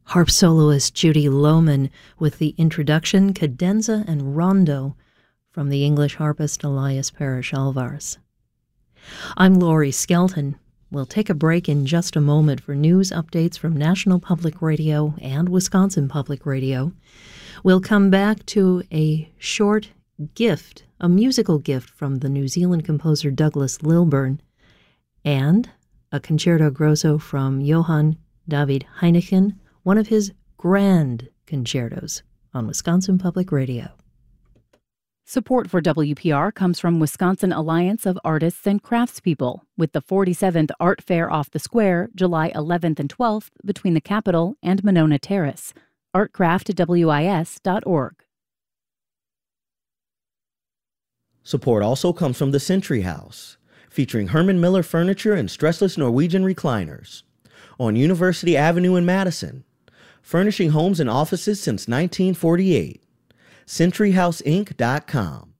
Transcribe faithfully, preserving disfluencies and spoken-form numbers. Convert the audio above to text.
harp soloist Judy Lohman with the introduction, cadenza, and rondo from the English harpist Elias Parrish Alvarez. I'm Laurie Skelton. We'll take a break in just a moment for news updates from National Public Radio and Wisconsin Public Radio. We'll come back to a short gift, a musical gift from the New Zealand composer Douglas Lilburn, and a concerto grosso from Johann David Heineken, one of his grand concertos on Wisconsin Public Radio. Support for W P R comes from Wisconsin Alliance of Artists and Craftspeople, with the forty-seventh Art Fair off the Square, July eleventh and twelfth, between the Capitol and Monona Terrace. art craft w i s dot org. Support also comes from the Century House, featuring Herman Miller furniture and stressless Norwegian recliners, on University Avenue in Madison, furnishing homes and offices since nineteen forty-eight. century house inc dot com.